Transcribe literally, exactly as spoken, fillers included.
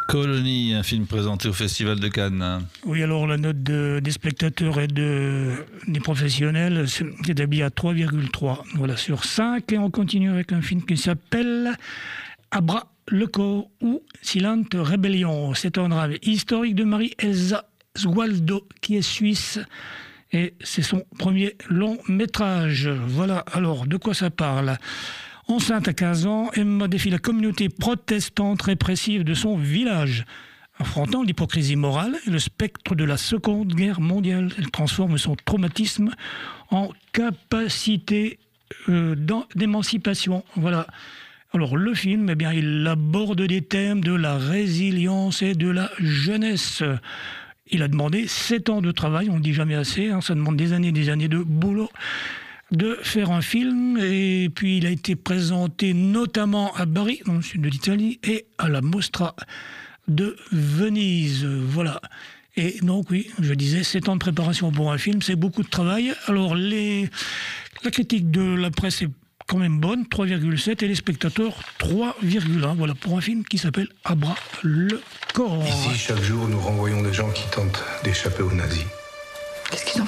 Colony, un film présenté au Festival de Cannes. Oui, alors la note de, des spectateurs et de, des professionnels s'est établie à trois virgule trois voilà, sur cinq. Et on continue avec un film qui s'appelle Abra le corps ou Silent Rebellion. C'est un drame historique de Marie-Elsa Sgualdo, qui est suisse. Et c'est son premier long métrage. Voilà, alors de quoi ça parle ? Enceinte à quinze ans, Emma défie la communauté protestante répressive de son village. Affrontant l'hypocrisie morale et le spectre de la Seconde Guerre mondiale, elle transforme son traumatisme en capacité euh, d'émancipation. Voilà. Alors le film, eh bien, il aborde des thèmes de la résilience et de la jeunesse. Il a demandé sept ans de travail, on ne le dit jamais assez, hein, ça demande des années et des années de boulot de faire un film, et puis il a été présenté notamment à Bari, dans le sud de l'Italie, et à la Mostra de Venise. Voilà. Et donc oui, je disais, sept ans de préparation pour un film, c'est beaucoup de travail. Alors les... la critique de la presse est quand même bonne, trois virgule sept, et les spectateurs, trois virgule un. Voilà, pour un film qui s'appelle Abra le corps. Ici, chaque jour, nous renvoyons des gens qui tentent d'échapper aux nazis. Qu'est-ce qu'ils en font ?